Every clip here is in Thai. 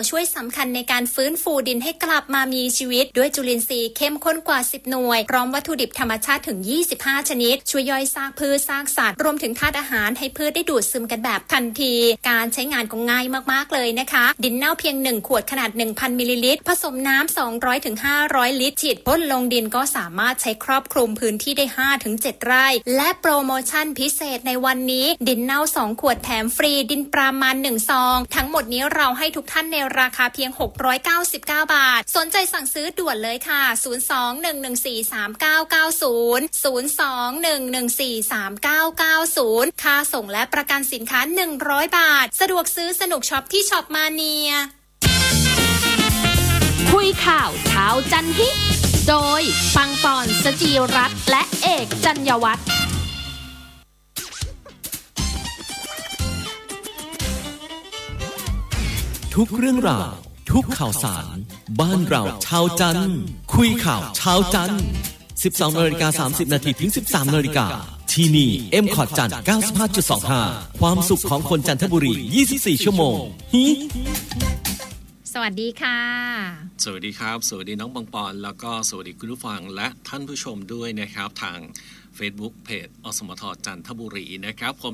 ช่วยสำคัญในการฟื้นฟูดินให้กลับมามีชีวิตด้วยจุลินทรีย์เข้มข้นกว่า10หน่วยพร้อมวัตถุดิบธรรมชาติถึง25ชนิดช่วยย่อยซากพืชซากสัตว์รวมถึงธาตุอาหารให้พืชได้ดูดซึมกันแบบทันทีการใช้งานก็ง่ายมากๆเลยนะคะดินเน่าเพียง1ขวดขนาด 1,000 มิลลิลิตรผสมน้ำ200ถึง500ลิตรฉีดพ่นลงดินก็สามารถใช้ครอบคลุมพื้นที่ได้ 5-7 ไร่และโปรโมชั่นพิเศษในวันนี้ดินเน่า2ขวดแถมฟรีดินปรามาณ1ซองทั้งหมดนี้เราให้ทุกท่านในราคาเพียง699 บาทสนใจสั่งซื้อด่วนเลยค่ะ02-114-3990 02-114-3990ค่าส่งและประกันสินค้า100บาทสะดวกซื้อสนุกช็อปที่ช็อปมาเนียคุยข่าวเช้าจันทร์ฮิโดยปังปอนสจีรัตน์และเอกจัญญวัฒน์ทุกเรื่องราวทุกข่าวสารบ้านเราชาวจันทร์คุยข่าวเช้าจันทร์ 12:30 นาทีถึง 13 นาฬิกาที่นี่ M.Cot จันทร์ 95.25 ความสุขของคนจันทบุรี 24 ชั่วโมงสวัสดีค่ะสวัสดีครับสวัสดีน้องปังปอนแล้วก็สวัสดีคุณผู้ฟังและท่านผู้ชมด้วยนะครับทาง Facebook เพจอสมทจันทบุรีนะครับผม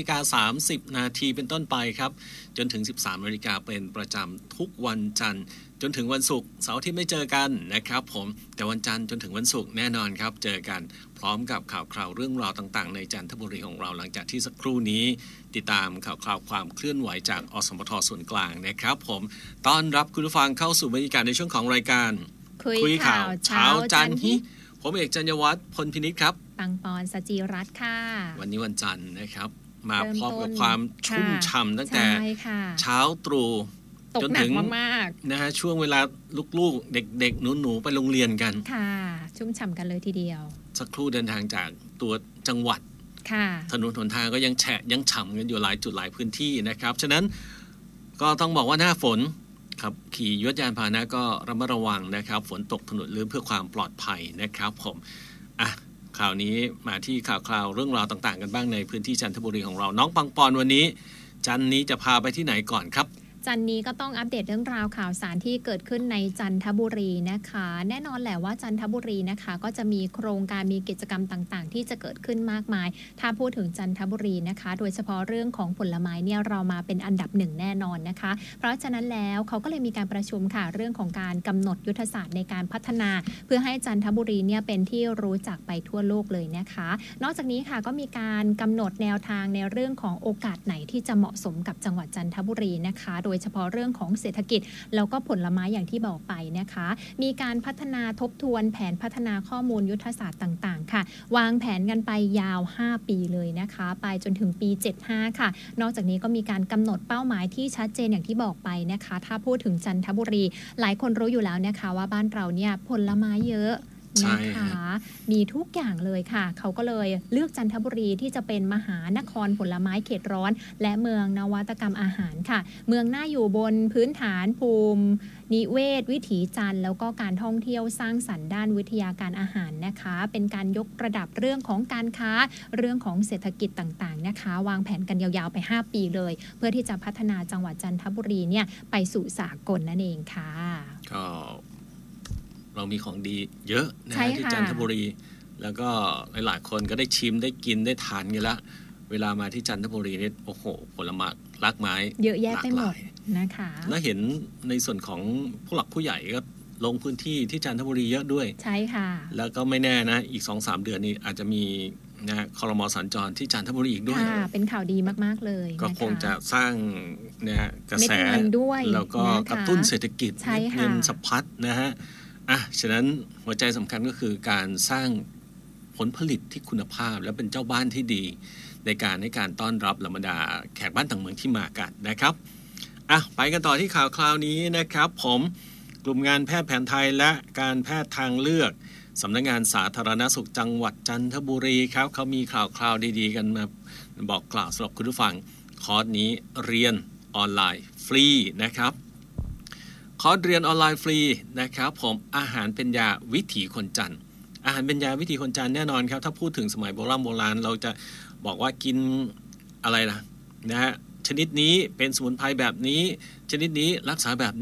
12:30 นาทีเป็นต้นไปครับจนถึง 13 นาฬิกาเป็นประจำทุกวันจันทร์จนถึงวันศุกร์เสาร์อาทิตย์ไม่เจอกันนะครับผมแต่วันจันทร์จนถึงวันศุกร์แน่นอนครับเจอกันพร้อมกับข่าวคราวเรื่องราวต่างๆในจันทบุรีของเราหลังจากที่สักครู่นี้ติดตามข่าวคราวความเคลื่อนไหวจากอสมทส่วนกลางนะครับผมต้อนรับคุณผู้ฟังเข้าสู่บรรยากาศในช่วงของรายการคุยข่าวเช้าจันทร์ฮิผมเอกจัญญวัฒน์พลพินิจครับปังปอนสจีรัตน์ค่ะวันนี้วันจันทร์นะครับมาพร้อมกับความชุ่มฉ่ำตั้งแต่เช้าตรู่จนถึงนะฮะช่วงเวลาลูกๆเด็กๆหนูๆไปโรงเรียนกันค่ะชุ่มฉ่ำกันเลยทีเดียวสักครู่เดินทางจากตัวจังหวัดถนนหนทางก็ยังแฉะยังฉ่ำกันอยู่หลายจุดหลายพื้นที่นะครับฉะนั้นก็ต้องบอกว่าหน้าฝนครับขี่ยวดยานพาหนะก็ระมัดระวังนะครับฝนตกถนนลื่นเพื่อความปลอดภัยนะครับผมข่าวนี้มาที่ข่าวคราวเรื่องราวต่างๆกันบ้างในพื้นที่จันทบุรีของเราน้องปังปอนวันนี้จันนี้จะพาไปที่ไหนก่อนครับจันนี้ก็ต้องอัปเดตเรื่องราวข่าวสารที่เกิดขึ้นในจันทบุรีนะคะแน่นอนแหละว่าจันทบุรีนะคะก็จะมีโครงการมีกิจกรรมต่างๆที่จะเกิดขึ้นมากมายถ้าพูดถึงจันทบุรีนะคะโดยเฉพาะเรื่องของผลไม้เนี่ยเรามาเป็นอันดับหนึ่งแน่นอนนะคะเพราะฉะนั้นแล้วเขาก็เลยมีการประชุมค่ะเรื่องของการกำหนดยุทธศาสตร์ในการพัฒนาเพื่อให้จันทบุรีเนี่ยเป็นที่รู้จักไปทั่วโลกเลยนะคะนอกจากนี้ค่ะก็มีการกำหนดแนวทางในเรื่องของโอกาสไหนที่จะเหมาะสมกับจังหวัดจันทบุรีนะคะโดยเฉพาะเรื่องของเศรษฐกิจแล้วก็ผลไม้อย่างที่บอกไปนะคะมีการพัฒนาทบทวนแผนพัฒนาข้อมูลยุทธศาสตร์ต่างๆค่ะวางแผนกันไปยาว5ปีเลยนะคะไปจนถึงปี75ค่ะนอกจากนี้ก็มีการกำหนดเป้าหมายที่ชัดเจนอย่างที่บอกไปนะคะถ้าพูดถึงจันทบุรีหลายคนรู้อยู่แล้วนะคะว่าบ้านเราเนี่ยผลไม้เยอะนะคะมีทุกอย่างเลยค่ะเขาก็เลยเลือกจันทบุรีที่จะเป็นมหานครผลไม้เขตร้อนและเมืองนวัตกรรมอาหารค่ะเมืองน่าอยู่บนพื้นฐานภูมินิเวศวิถีจันทร์แล้วก็การท่องเที่ยวสร้างสรรค์ด้านวิทยาการอาหารนะคะเป็นการยกระดับเรื่องของการค้าเรื่องของเศรษฐกิจต่างๆนะคะวางแผนกันยาวๆไป5ปีเลยเพื่อที่จะพัฒนาจังหวัดจันทบุรีเนี่ยไปสู่สากลนั่นเองค่ะก็เรามีของดีเยอะนะที่จันทบุรีแล้วก็หลายๆคนก็ได้ชิมได้กินได้ทานกันแล้วเวลามาที่จันทบุรีนี่โอ้โหผลไม้รากไม้เยอะแยะไปหมดนะคะแล้วเห็นในส่วนของผู้หลักผู้ใหญ่ก็ลงพื้นที่ที่จันทบุรีเยอะด้วยใช่ค่ะแล้วก็ไม่แน่นะอีก 2-3 เดือนนี้อาจจะมีนะครม.สัญจรที่จันทบุรีอีกด้วยเป็นข่าวดีมากๆเลยก็คงจะสร้างนะกระแสแล้วก็กระตุ้นเศรษฐกิจเงินสะพัดนะฮะฉะนั้นหัวใจสำคัญก็คือการสร้างผลผลิตที่คุณภาพและเป็นเจ้าบ้านที่ดีในการต้อนรับเหล่าบรรดาแขกบ้านต่างเมืองที่มากันนะครับไปกันต่อที่ข่าวคราวนี้นะครับผมกลุ่มงานแพทย์แผนไทยและการแพทย์ทางเลือกสำนักงานสาธารณสุขจังหวัดจันทบุรีครับเขามีข่าวคราวดีๆกันมาบอกกล่าวสำหรับคุณผู้ฟังคอร์สนี้เรียนออนไลน์ฟรีนะครับคอร์สเรียนออนไลน์ฟรีนะครับผมอาหารเป็นยาวิถีคนจันทร์อาหารเป็นยาวิถีคนจันทร์แน่นอนครับถ้าพูดถึงสมัยโบราณเราจะบอกว่ากินอะไรนะฮะชนิดนี้เป็นสมุนไพรแบบนี้ชนิดนี้รักษาแบบ